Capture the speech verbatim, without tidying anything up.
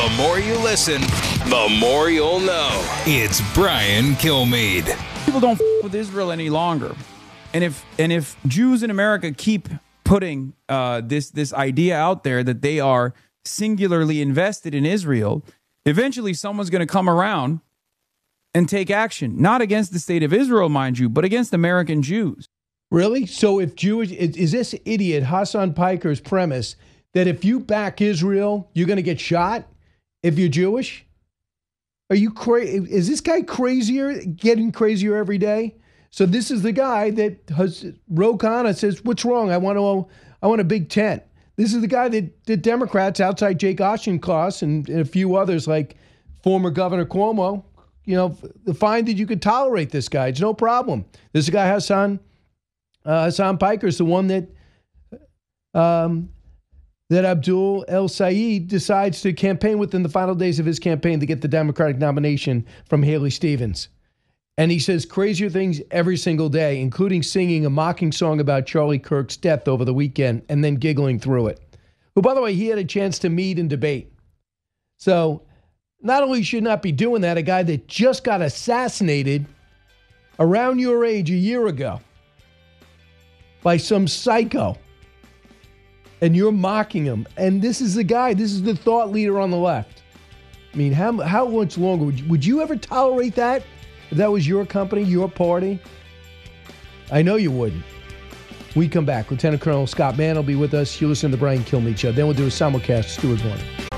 The more you listen, the more you'll know. It's Brian Kilmeade. People don't f- with Israel any longer. And if and if Jews in America keep putting uh, this this idea out there that they are singularly invested in Israel, eventually someone's going to come around and take action, not against the state of Israel, mind you, but against American Jews. Really? So if Jewish, is, is this idiot Hassan Piker's premise that if you back Israel, you're going to get shot if you're Jewish? Are you crazy? Is this guy crazier, getting crazier every day? So this is the guy that has, Ro Khanna says, what's wrong? I want to, I want a big tent. This is the guy that the Democrats outside Jake Auchincloss and, and a few others like former Governor Cuomo, you know, find that you could tolerate this guy. It's no problem. This guy, Hassan, uh, Hassan Piker, is the one that um, that Abdul El Sayed decides to campaign with in the final days of his campaign to get the Democratic nomination from Haley Stevens. And he says crazier things every single day, including singing a mocking song about Charlie Kirk's death over the weekend and then giggling through it. Who, by the way, he had a chance to meet and debate. So not only should not be doing that, a guy that just got assassinated around your age a year ago by some psycho, and you're mocking him. And this is the guy, this is the thought leader on the left. I mean, how how much longer? Would you, would you ever tolerate that? If that was your company, your party? I know you wouldn't. We come back. Lieutenant Colonel Scott Mann will be with us. You listen to the Brian Kilmeade Show. Then we'll do a simulcast, Stewart Morning.